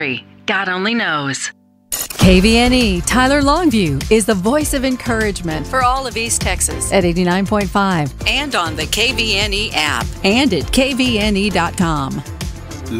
God only knows. KVNE Tyler Longview is the voice of encouragement for all of East Texas at 89.5 and on the KVNE app and at kvne.com.